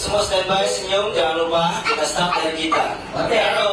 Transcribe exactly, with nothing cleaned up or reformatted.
semua standby, senyum, jangan lupa kita start dari kita. Oke, halo.